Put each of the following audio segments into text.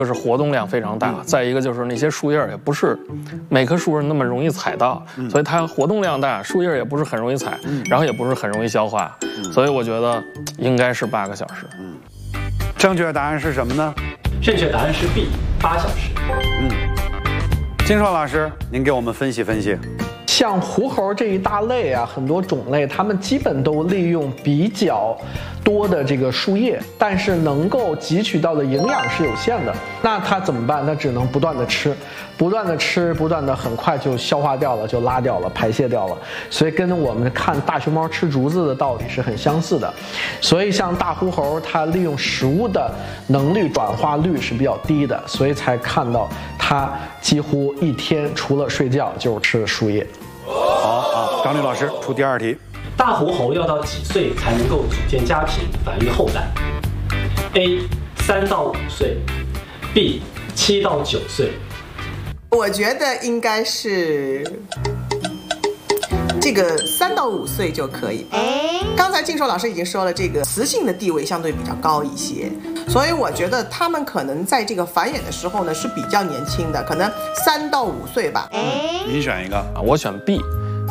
就是活动量非常大，再一个就是那些树叶也不是每棵树是那么容易踩到，所以它活动量大，树叶也不是很容易踩，然后也不是很容易消化，所以我觉得应该是8个小时。 正确答案是什么呢？ 正确答案是 B， 8小时。 金硕老师，您给我们分析分析。 像狐猴这一大类啊，很多种类，它们基本都利用比较多的这个树叶，但是能够汲取到的营养是有限的。那它怎么办？它只能不断的吃，不断的吃，不断的很快就消化掉了，就拉掉了，排泄掉了。所以跟我们看大熊猫吃竹子的道理是很相似的。所以像大狐猴，它利用食物的能力转化率是比较低的，所以才看到它几乎一天除了睡觉就是吃树叶。 好，张律老师出第2题。 大狐猴要到几岁才能够组建家庭、繁育后代 ？A. 3到5岁 ，B. 7到9岁。 我觉得应该是这个3到5岁就可以。刚才静硕老师已经说了，这个雌性的地位相对比较高一些，所以我觉得他们可能在这个繁衍的时候呢是比较年轻的，可能3到5岁吧。 您选一个。 我选 B，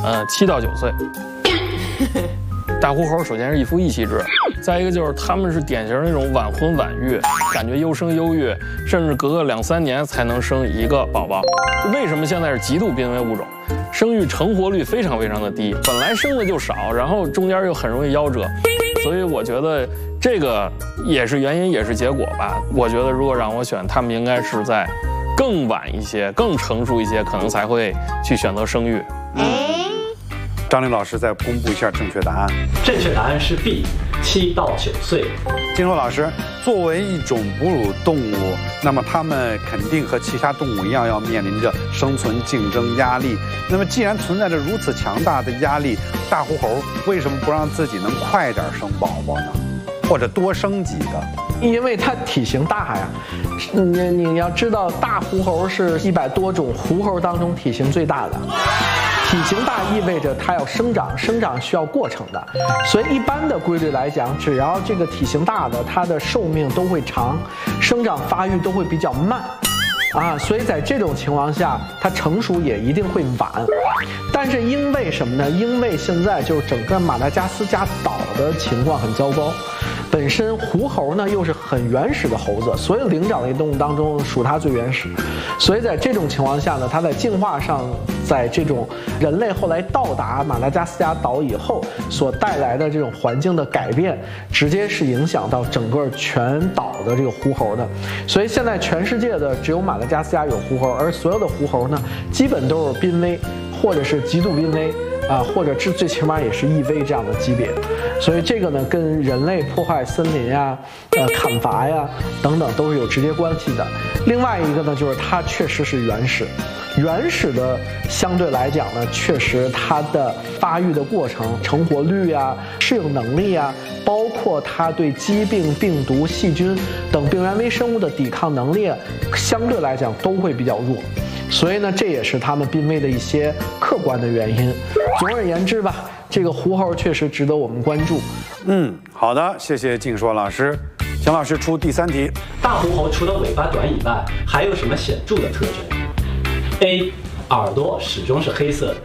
7到9岁。大狐猴首先是一夫一妻制，再一个就是他们是典型那种晚婚晚育，感觉优生优育，甚至隔个2、3年才能生一个宝宝。为什么现在是极度濒危物种？生育成活率非常的低，本来生的就少，然后中间又很容易夭折，所以我觉得这个也是原因，也是结果吧。我觉得如果让我选，他们应该是在更晚一些、更成熟一些，可能才会去选择生育。 张律老师再公布一下正确答案。 正确答案是 B， 7到9岁。 金硕老师，作为一种哺乳动物，那么它们肯定和其他动物一样，要面临着生存竞争压力。那么既然存在着如此强大的压力，大狐猴为什么不让自己能快点生宝宝呢？或者多生几个？ 因为它体型大呀。你要知道，大狐猴是100多种狐猴当中体型最大的。体型大意味着它要生长，生长需要过程的，所以一般的规律来讲，只要这个体型大的，它的寿命都会长，生长发育都会比较慢，所以在这种情况下，它成熟也一定会晚。但是因为什么呢？因为现在就是整个马达加斯加岛的情况很糟糕。本身狐猴呢又是很原始的猴子，所有灵长类动物当中属它最原始，所以在这种情况下呢，它在进化上，在这种人类后来到达马达加斯加岛以后所带来的这种环境的改变，直接是影响到整个全岛的这个狐猴的。所以现在全世界的只有马达加斯加有狐猴，而所有的狐猴呢，基本都是濒危或者是极度濒危。或者最起码也是易危这样的级别，所以这个呢跟人类破坏森林呀、砍伐呀等等都是有直接关系的。另外一个呢就是它确实是原始的，相对来讲呢，确实它的发育的过程、成活率啊、适应能力啊，包括它对疾病、病毒、细菌等病原微生物的抵抗能力，相对来讲都会比较弱。所以呢，这也是他们濒危的一些客观的原因。总而言之吧，这个狐猴确实值得我们关注。 好的，谢谢静硕老师。蒋老师出第3题。 大狐猴除了尾巴短以外，还有什么显著的特征 ？A. 耳朵始终是黑色的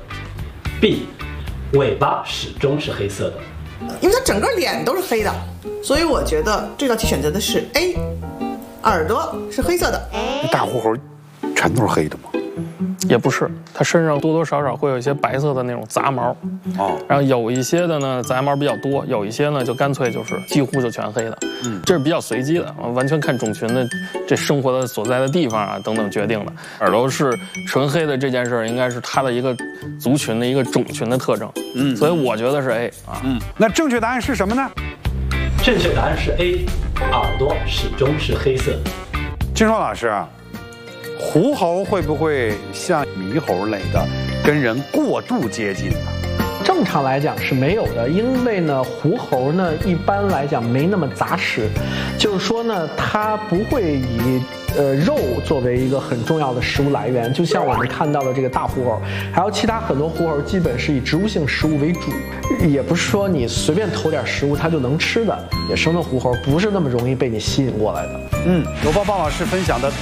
；B. 尾巴始终是黑色的。 因为它整个脸都是黑的，所以我觉得这道题选择的是 A， 耳朵是黑色的。 大狐猴全都是黑的吗？ 也不是，它身上多多少少会有一些白色的那种杂毛，然后有一些的呢杂毛比较多，有一些呢就干脆就是几乎就全黑的，这是比较随机的，完全看种群的这生活的所在的地方啊等等决定的。耳朵是纯黑的这件事应该是它的一个族群的一个种群的特征，所以我觉得是 A 啊。 那正确答案是什么呢？ 正确答案是 A， 耳朵始终是黑色的。 金硕老师啊，狐猴会不会像猕猴类的跟人过度接近呢？ 正常来讲是没有的，因为呢，狐猴呢一般来讲没那么杂食，就是说呢，它不会以肉作为一个很重要的食物来源，就像我们看到的这个大狐猴，还有其他很多狐猴基本是以植物性食物为主，也不是说你随便投点食物它就能吃的，野生的狐猴不是那么容易被你吸引过来的。 有抱抱老师分享的